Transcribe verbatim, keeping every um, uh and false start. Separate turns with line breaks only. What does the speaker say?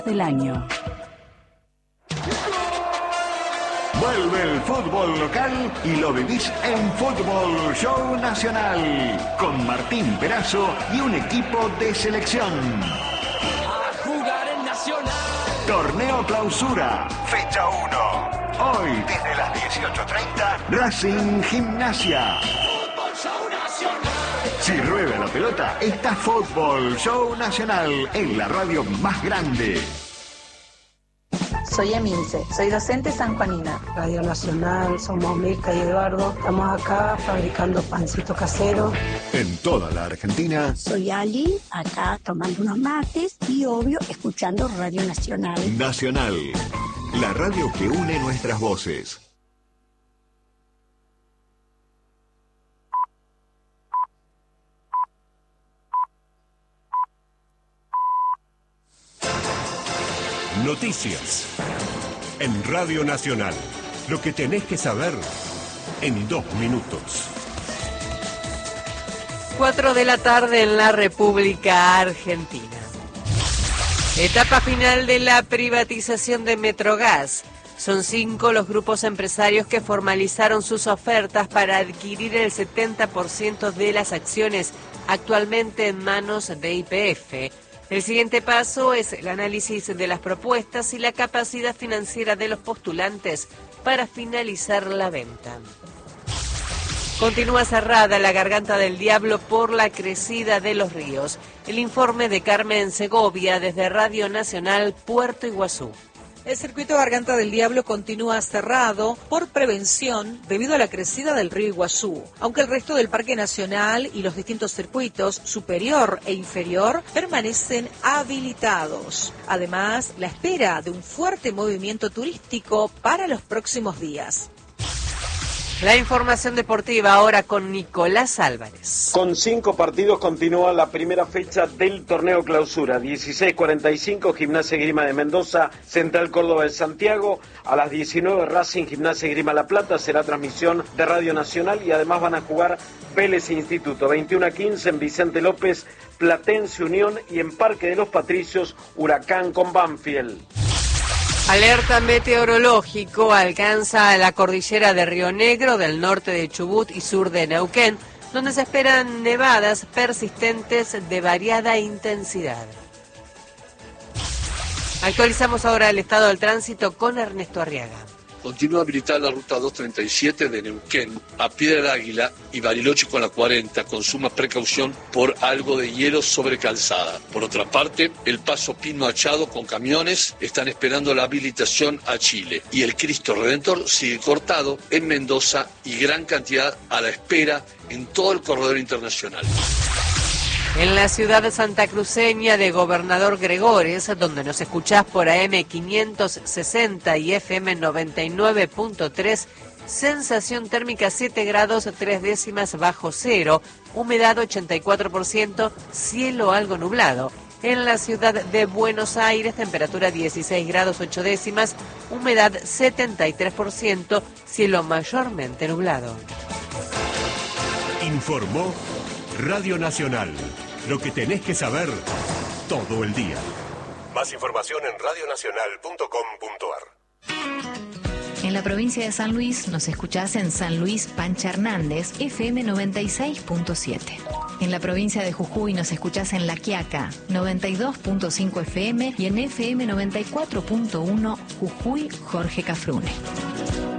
del año.
Vuelve el fútbol local y lo vivís en Fútbol Show Nacional, con Martín Perazo y un equipo de selección.
A jugar en Nacional.
Torneo Clausura, fecha uno. Hoy, desde las dieciocho treinta, Racing Gimnasia.
Fútbol Show Nacional.
Si rueda la pelota, está Fútbol Show Nacional en la radio más grande.
Soy Emilce, soy docente sanjuanina.
Radio Nacional, somos Mirka y Eduardo. Estamos acá fabricando pancito casero.
En toda la Argentina.
Soy Ali, acá tomando unos mates y obvio escuchando Radio Nacional.
Nacional, la radio que une nuestras voces.
Noticias en Radio Nacional. Lo que tenés que saber en dos minutos.
Cuatro de la tarde en la República Argentina. Etapa final de la privatización de Metrogas. Son cinco los grupos empresarios que formalizaron sus ofertas para adquirir el setenta por ciento de las acciones actualmente en manos de Y P F. El siguiente paso es el análisis de las propuestas y la capacidad financiera de los postulantes para finalizar la venta. Continúa cerrada la Garganta del Diablo por la crecida de los ríos. El informe de Carmen Segovia desde Radio Nacional Puerto Iguazú.
El circuito Garganta del Diablo continúa cerrado por prevención debido a la crecida del río Iguazú, aunque el resto del Parque Nacional y los distintos circuitos superior e inferior permanecen habilitados. Además, la espera de un fuerte movimiento turístico para los próximos días.
La información deportiva ahora con Nicolás Álvarez.
Con cinco partidos continúa la primera fecha del torneo Clausura. dieciséis cuarenta y cinco, Gimnasia y Esgrima de Mendoza, Central Córdoba de Santiago. A las diecinueve, Racing, Gimnasia y Esgrima La Plata. Será transmisión de Radio Nacional y además van a jugar Vélez e Instituto. veintiuno a quince en Vicente López, Platense Unión y en Parque de los Patricios, Huracán con Banfield.
Alerta meteorológico alcanza la cordillera de Río Negro, del norte de Chubut y sur de Neuquén, donde se esperan nevadas persistentes de variada intensidad. Actualizamos ahora el estado del tránsito con Ernesto Arriaga.
Continúa habilitada la ruta doscientos treinta y siete de Neuquén a Piedra del Águila y Bariloche con la cuarenta, con suma precaución por algo de hielo sobre calzada. Por otra parte, el paso Pino Achado con camiones están esperando la habilitación a Chile y el Cristo Redentor sigue cortado en Mendoza y gran cantidad a la espera en todo el corredor internacional.
En la ciudad de Santa Cruceña de Gobernador Gregores, donde nos escuchás por A M quinientos sesenta y F M noventa y nueve punto tres, sensación térmica siete grados tres décimas bajo cero, humedad ochenta y cuatro por ciento, cielo algo nublado. En la ciudad de Buenos Aires, temperatura dieciséis grados ocho décimas, humedad setenta y tres por ciento, cielo mayormente nublado.
Informó Radio Nacional. Lo que tenés que saber todo el día. Más información en radio nacional punto com punto a r.
En la provincia de San Luis nos escuchás en San Luis Pancha Hernández, F M noventa y seis punto siete. En la provincia de Jujuy nos escuchás en La Quiaca, noventa y dos punto cinco F M y en F M noventa y cuatro punto uno Jujuy Jorge Cafrune.